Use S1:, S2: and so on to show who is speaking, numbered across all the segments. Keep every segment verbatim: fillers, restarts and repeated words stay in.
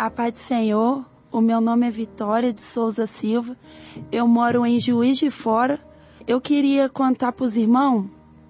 S1: A paz do Senhor, o meu nome é Vitória de Souza Silva, eu moro em Juiz de Fora. Eu queria contar para os irmãos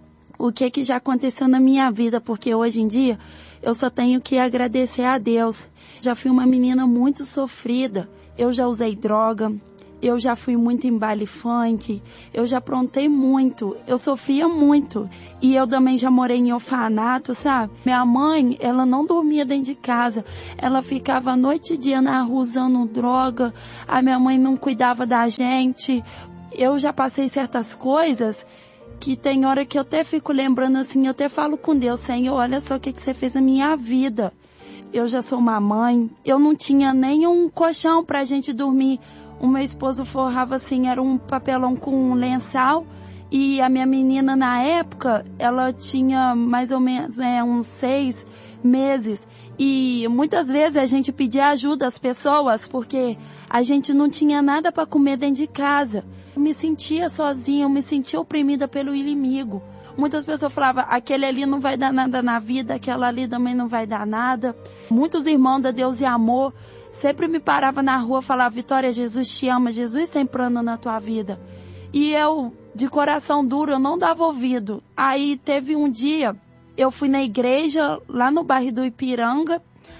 S1: o que, que já aconteceu na minha vida, porque hoje em dia eu só tenho que agradecer a Deus. Já fui uma menina muito sofrida, eu já usei droga, eu já fui muito em baile funk, eu já aprontei muito, eu sofria muito. E eu também já morei em orfanato, sabe? Minha mãe, ela não dormia dentro de casa, ela ficava noite e dia na rua usando droga, a minha mãe não cuidava da gente. Eu já passei certas coisas que tem hora que eu até fico lembrando assim, eu até falo com Deus, Senhor, olha só o que, que você fez na minha vida. Eu já sou uma mãe, eu não tinha nem um colchão pra gente dormir. O meu esposo forrava assim, era um papelão com um lençol, e a minha menina na época, ela tinha mais ou menos é, uns seis meses. E muitas vezes a gente pedia ajuda às pessoas, porque a gente não tinha nada para comer dentro de casa. Eu me sentia sozinha, eu me sentia oprimida pelo inimigo. Muitas pessoas falavam, aquele ali não vai dar nada na vida, aquela ali também não vai dar nada. Muitos irmãos da Deus e Amor sempre me paravam na rua e falavam, Vitória, Jesus te ama, Jesus tem plano na tua vida. E eu, de coração duro, eu não dava ouvido. Aí teve um dia, eu fui na igreja, lá no bairro do Ipiranga,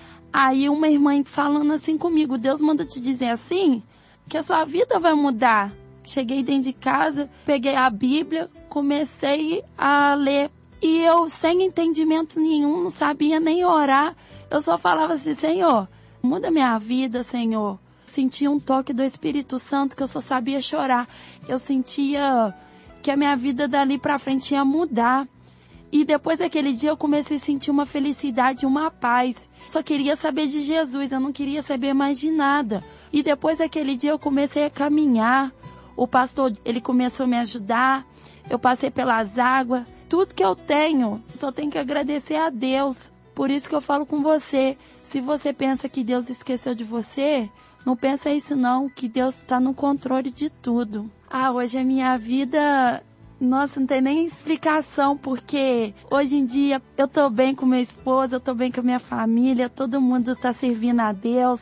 S1: aí uma irmã falando assim comigo, Deus manda te dizer assim, que a sua vida vai mudar. Cheguei dentro de casa, peguei a Bíblia, comecei a ler. E eu, sem entendimento nenhum, não sabia nem orar. Eu só falava assim, Senhor, muda minha vida, Senhor. Sentia um toque do Espírito Santo que eu só sabia chorar. Eu sentia que a minha vida dali pra frente ia mudar. E depois daquele dia eu comecei a sentir uma felicidade, uma paz. Só queria saber de Jesus, eu não queria saber mais de nada. E depois daquele dia eu comecei a caminhar. O pastor, ele começou a me ajudar, eu passei pelas águas, tudo que eu tenho, só tenho que agradecer a Deus. Por isso que eu falo com você, se você pensa que Deus esqueceu de você, não pensa isso não, que Deus está no controle de tudo. Ah, hoje a minha vida, nossa, não tem nem explicação, porque hoje em dia eu tô bem com meu esposo, eu tô bem com a minha família, todo mundo está servindo a Deus.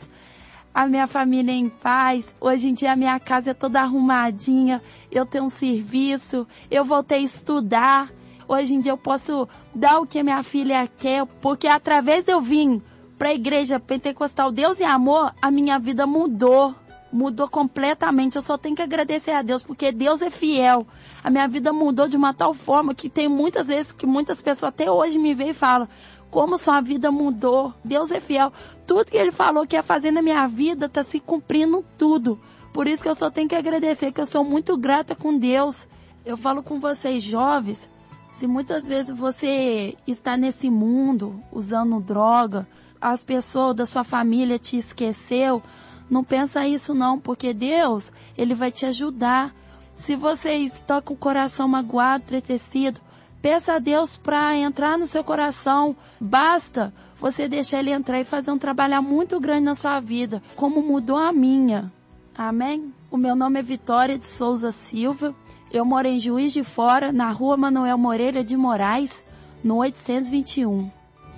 S1: A minha família é em paz, hoje em dia a minha casa é toda arrumadinha, eu tenho um serviço, eu voltei a estudar, hoje em dia eu posso dar o que a minha filha quer, porque através de eu vim para a igreja pentecostal Deus e Amor, a minha vida mudou, mudou completamente, eu só tenho que agradecer a Deus, porque Deus é fiel, a minha vida mudou de uma tal forma que tem muitas vezes que muitas pessoas até hoje me veem e falam, como sua vida mudou, Deus é fiel. Tudo que Ele falou que ia fazer na minha vida está se cumprindo tudo. Por isso que eu só tenho que agradecer, que eu sou muito grata com Deus. Eu falo com vocês jovens, se muitas vezes você está nesse mundo usando droga, as pessoas da sua família te esqueceu, não pensa isso não, porque Deus, Ele vai te ajudar. Se você está com o coração magoado, entristecido, peça a Deus para entrar no seu coração. Basta você deixar Ele entrar e fazer um trabalho muito grande na sua vida, como mudou a minha. Amém? O meu nome é Vitória de Souza Silva. Eu moro em Juiz de Fora, na rua Manuel Moreira de Moraes, no oitocentos e vinte e um.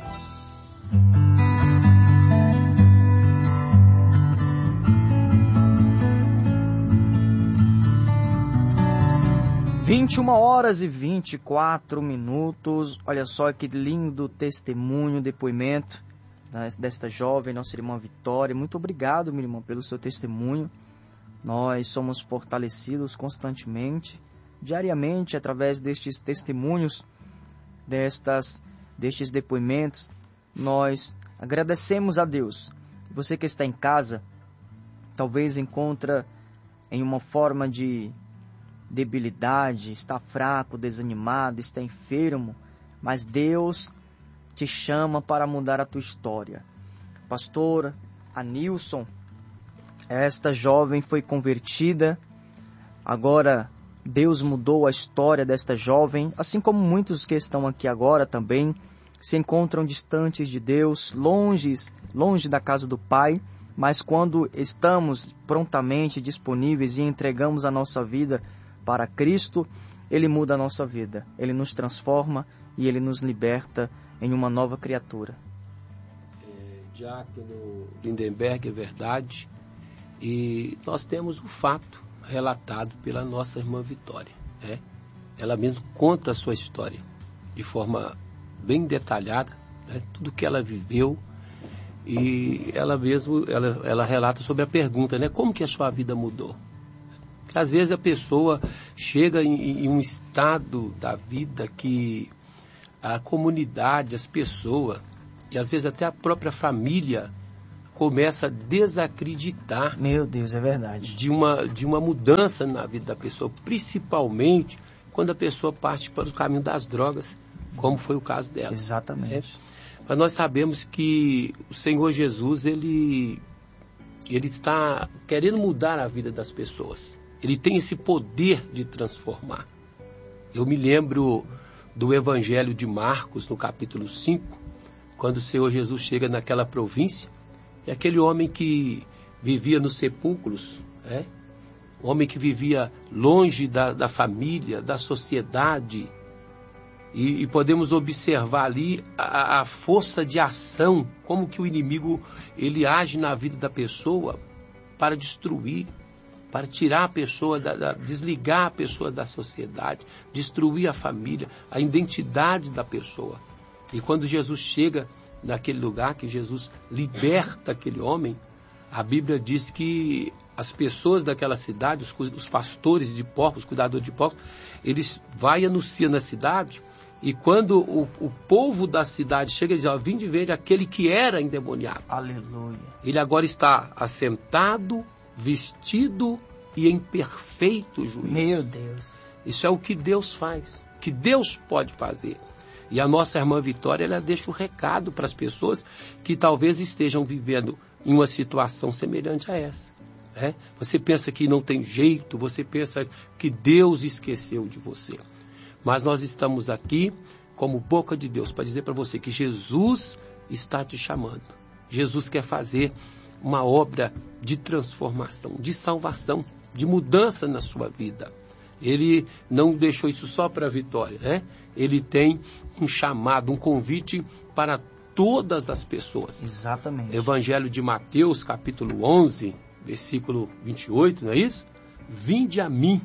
S2: vinte e uma horas e vinte e quatro minutos. Olha só que lindo testemunho, depoimento desta jovem, nossa irmã Vitória. Muito obrigado, minha irmã, pelo seu testemunho. Nós somos fortalecidos constantemente, diariamente, através destes testemunhos, destas, destes depoimentos. Nós agradecemos a Deus. Você que está em casa, talvez encontra em uma forma de debilidade, está fraco, desanimado, está enfermo, mas Deus te chama para mudar a tua história. Pastor Anilson, esta jovem foi convertida, agora Deus mudou a história desta jovem, assim como muitos que estão aqui agora também se encontram distantes de Deus, longe, longe da casa do Pai, mas quando estamos prontamente disponíveis e entregamos a nossa vida para Cristo, Ele muda a nossa vida, Ele nos transforma e Ele nos liberta em uma nova criatura.
S3: Diácono Lindenberg, é verdade. E nós temos o fato relatado pela nossa irmã Vitória. Né? Ela mesma conta a sua história de forma bem detalhada, né? Tudo que ela viveu. E ela mesma ela, ela relata sobre a pergunta, né? Como que a sua vida mudou? Porque às vezes a pessoa chega em, em um estado da vida que a comunidade, as pessoas, e às vezes até a própria família começa a desacreditar.
S2: Meu Deus, é verdade.
S3: De uma, de uma mudança na vida da pessoa, principalmente quando a pessoa parte para o caminho das drogas, como foi o caso dela.
S2: Exatamente.
S3: É. Mas nós sabemos que o Senhor Jesus, ele, ele está querendo mudar a vida das pessoas. Ele tem esse poder de transformar. Eu me lembro do Evangelho de Marcos, no capítulo cinco, quando o Senhor Jesus chega naquela província, e aquele homem que vivia nos sepulcros, é? Um homem que vivia longe da, da família, da sociedade, e, e podemos observar ali a, a força de ação, como que o inimigo ele age na vida da pessoa para destruir, para tirar a pessoa, da, da, desligar a pessoa da sociedade, destruir a família, a identidade da pessoa. E quando Jesus chega naquele lugar, que Jesus liberta aquele homem, a Bíblia diz que as pessoas daquela cidade, os, os pastores de porcos, os cuidadores de porcos, eles vão e anunciam na cidade, e quando o, o povo da cidade chega e diz, ó, vim de ver aquele que era endemoniado.
S2: Aleluia.
S3: Ele agora está assentado, vestido e em perfeito juízo.
S2: Meu Deus.
S3: Isso é o que Deus faz, o que Deus pode fazer. E a nossa irmã Vitória, ela deixa o recado para as pessoas que talvez estejam vivendo em uma situação semelhante a essa. Né? Você pensa que não tem jeito, você pensa que Deus esqueceu de você. Mas nós estamos aqui como boca de Deus para dizer para você que Jesus está te chamando. Jesus quer fazer uma obra de transformação, de salvação, de mudança na sua vida. Ele não deixou isso só para a Vitória, né? Ele tem um chamado, um convite para todas as pessoas.
S2: Exatamente.
S3: Evangelho de Mateus, capítulo onze, versículo vinte e oito, não é isso? Vinde a mim,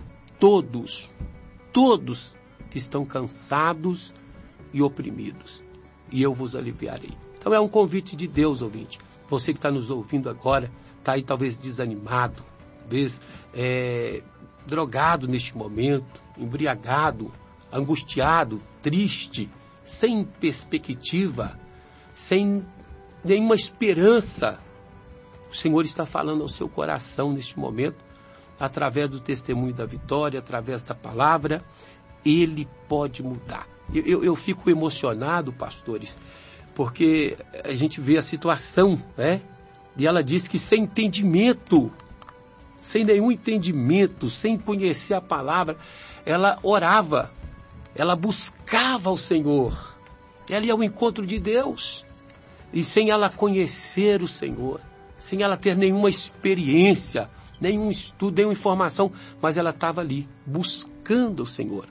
S3: todos, todos que estão cansados e oprimidos, e eu vos aliviarei. Então é um convite de Deus, ouvinte. Você que está nos ouvindo agora, está aí talvez desanimado, talvez é, drogado neste momento, embriagado, angustiado, triste, sem perspectiva, sem nenhuma esperança. O Senhor está falando ao seu coração neste momento, através do testemunho da Vitória, através da palavra. Ele pode mudar. Eu, eu, eu fico emocionado, pastores, porque a gente vê a situação, né? E ela diz que sem entendimento, sem nenhum entendimento, sem conhecer a palavra, ela orava, ela buscava o Senhor, ela ia ao encontro de Deus, e sem ela conhecer o Senhor, sem ela ter nenhuma experiência, nenhum estudo, nenhuma informação, mas ela estava ali, buscando o Senhor.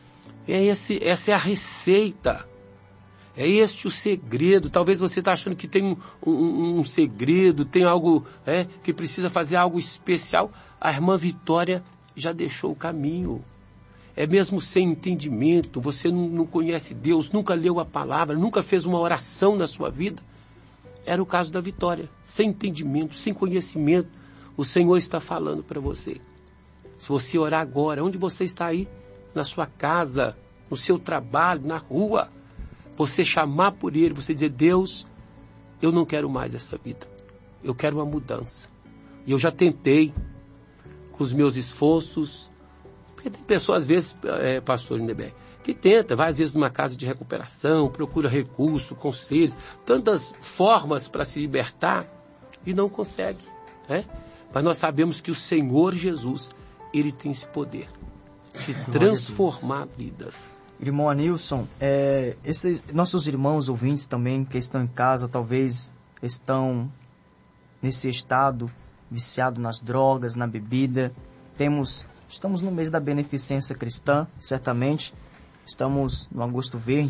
S3: É esse, essa é a receita, é este o segredo. Talvez você está achando que tem um, um, um segredo, tem algo é, que precisa fazer algo especial. A irmã Vitória já deixou o caminho. É mesmo sem entendimento, você não, não conhece Deus, nunca leu a palavra, nunca fez uma oração na sua vida. Era o caso da Vitória, sem entendimento, sem conhecimento. O Senhor está falando para você. Se você orar agora, onde você está aí? Na sua casa, no seu trabalho, na rua. Você chamar por Ele, você dizer, Deus, eu não quero mais essa vida. Eu quero uma mudança. E eu já tentei, com os meus esforços. Porque tem pessoas, às vezes, é, pastor Lindenberg, que tenta, vai às vezes numa casa de recuperação, procura recurso, conselhos, tantas formas para se libertar e não consegue. Né? Mas nós sabemos que o Senhor Jesus, Ele tem esse poder de transformar vidas.
S2: Irmão Anilson, é, esses nossos irmãos ouvintes também que estão em casa, talvez estão nesse estado viciado nas drogas, na bebida. Temos, estamos no mês da beneficência cristã, certamente. Estamos no Agosto Verde.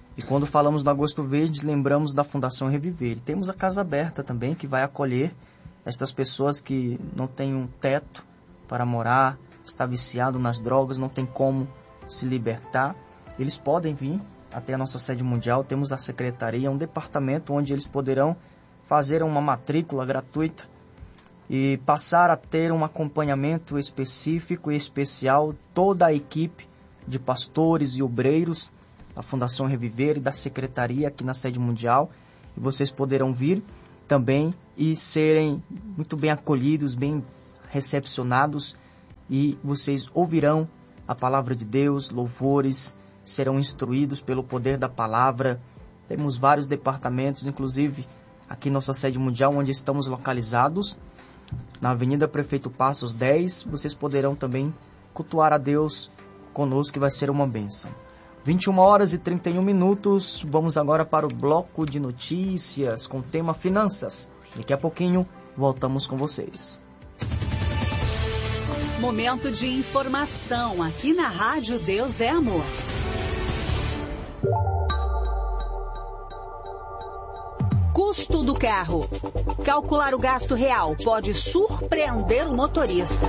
S2: E quando falamos do Agosto Verde, lembramos da Fundação Reviver. E temos a Casa Aberta também, que vai acolher estas pessoas que não têm um teto para morar, está viciado nas drogas, não tem como se libertar. Eles podem vir até a nossa sede mundial, temos a secretaria, um departamento onde eles poderão fazer uma matrícula gratuita e passar a ter um acompanhamento específico e especial, toda a equipe de pastores e obreiros da Fundação Reviver e da secretaria aqui na sede mundial. E vocês poderão vir também e serem muito bem acolhidos, bem recepcionados, e vocês ouvirão a palavra de Deus, louvores, serão instruídos pelo poder da palavra. Temos vários departamentos, inclusive aqui nossa sede mundial, onde estamos localizados, na Avenida Prefeito Passos dez, vocês poderão também cultuar a Deus conosco, que vai ser uma bênção. vinte e uma horas e trinta e um minutos, vamos agora para o bloco de notícias com o tema finanças. Daqui a pouquinho voltamos com vocês.
S4: Momento de informação aqui na Rádio Deus é Amor. Custo do carro. Calcular o gasto real pode surpreender o motorista.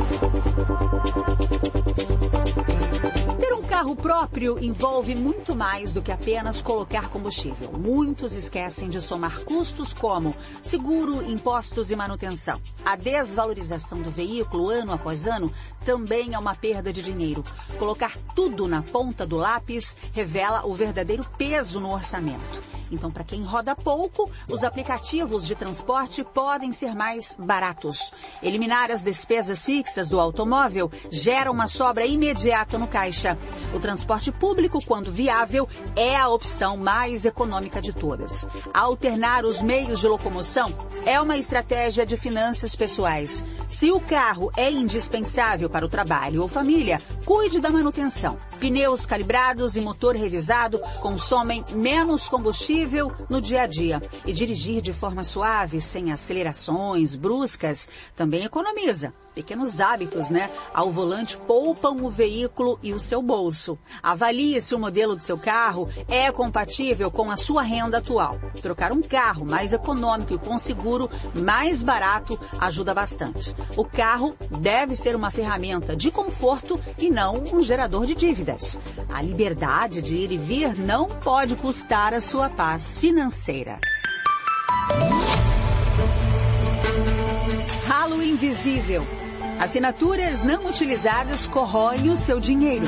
S4: Ter um carro próprio envolve muito mais do que apenas colocar combustível. Muitos esquecem de somar custos como seguro, impostos e manutenção. A desvalorização do veículo ano após ano também é uma perda de dinheiro. Colocar tudo na ponta do lápis revela o verdadeiro peso no orçamento. Então, para quem roda pouco, os aplicativos de transporte podem ser mais baratos. Eliminar as despesas fixas do automóvel gera uma sobra imediata no caixa. O transporte público, quando viável, é a opção mais econômica de todas. Alternar os meios de locomoção é uma estratégia de finanças pessoais. Se o carro é indispensável para o trabalho ou família, cuide da manutenção. Pneus calibrados e motor revisado consomem menos combustível no dia a dia. E dirigir de forma suave, sem acelerações bruscas, também economiza. Pequenos hábitos, né, ao volante poupam o veículo e o seu bolso. Avalie se o modelo do seu carro é compatível com a sua renda atual. Trocar um carro mais econômico e com seguro mais barato ajuda bastante. O carro deve ser uma ferramenta de conforto e não um gerador de dívidas. A liberdade de ir e vir não pode custar a sua paz financeira. Ralo invisível. Assinaturas não utilizadas corroem o seu dinheiro.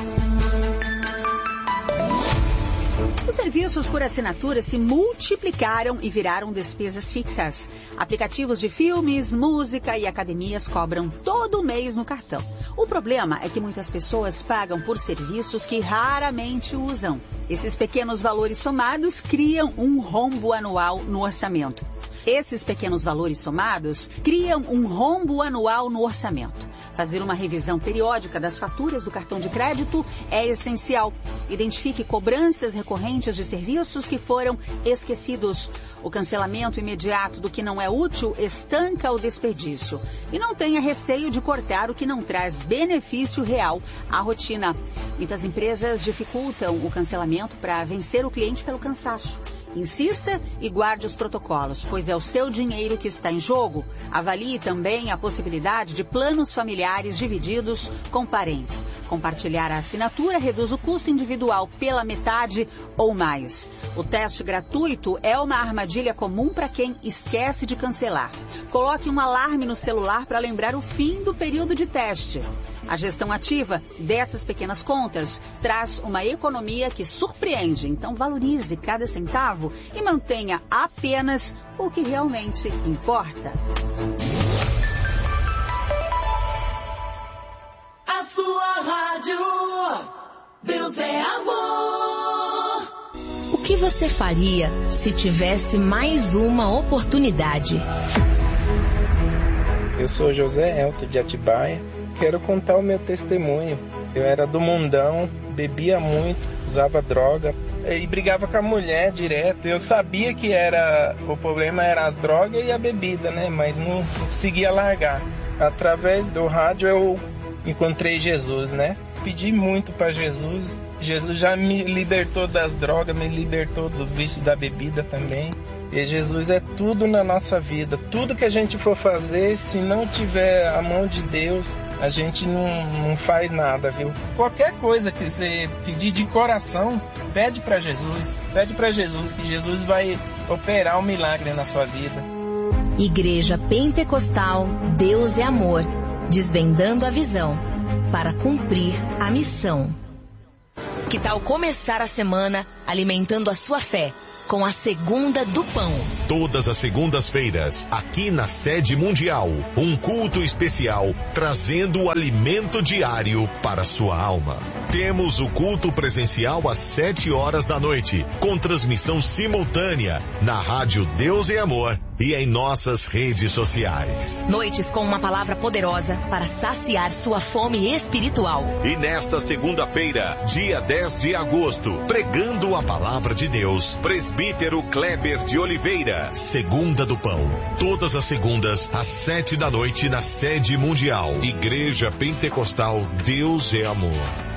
S4: Os serviços por assinatura se multiplicaram e viraram despesas fixas. Aplicativos de filmes, música e academias cobram todo mês no cartão. O problema é que muitas pessoas pagam por serviços que raramente usam. Esses pequenos valores somados criam um rombo anual no orçamento. Esses pequenos valores somados criam um rombo anual no orçamento. Fazer uma revisão periódica das faturas do cartão de crédito é essencial. Identifique cobranças recorrentes de serviços que foram esquecidos. O cancelamento imediato do que não é útil estanca o desperdício. E não tenha receio de cortar o que não traz benefício real à rotina. Muitas empresas dificultam o cancelamento para vencer o cliente pelo cansaço. Insista e guarde os protocolos, pois é o seu dinheiro que está em jogo. Avalie também a possibilidade de planos familiares divididos com parentes. Compartilhar a assinatura reduz o custo individual pela metade ou mais. O teste gratuito é uma armadilha comum para quem esquece de cancelar. Coloque um alarme no celular para lembrar o fim do período de teste. A gestão ativa dessas pequenas contas traz uma economia que surpreende. Então valorize cada centavo e mantenha apenas o que realmente importa.
S5: A sua rádio, Deus é amor.
S6: O que você faria se tivesse mais uma oportunidade?
S7: Eu sou José Elton de Atibaia. Quero contar o meu testemunho. Eu era do mundão, bebia muito, usava droga e brigava com a mulher direto. Eu sabia que era o problema era as drogas e a bebida, né? Mas não, não conseguia largar. Através do rádio eu encontrei Jesus, né? Pedi muito para Jesus Jesus já me libertou das drogas, me libertou do vício da bebida também. E Jesus é tudo na nossa vida. Tudo que a gente for fazer, se não tiver a mão de Deus, a gente não, não faz nada, viu? Qualquer coisa que você pedir de coração, pede para Jesus. Pede para Jesus, que Jesus vai operar um milagre na sua vida.
S6: Igreja Pentecostal Deus é Amor, desvendando a visão para cumprir a missão. Que tal começar a semana alimentando a sua fé com a Segunda do Pão?
S8: Todas as segundas-feiras, aqui na Sede Mundial, um culto especial trazendo o alimento diário para sua alma. Temos o culto presencial às sete horas da noite, com transmissão simultânea na rádio Deus é Amor e em nossas redes sociais.
S6: Noites com uma palavra poderosa para saciar sua fome espiritual.
S8: E nesta segunda-feira, dia dez de agosto, pregando a palavra de Deus, presbítero Kleber de Oliveira, Segunda do Pão. Todas as segundas, às sete da noite, na Sede Mundial. Igreja Pentecostal Deus é Amor.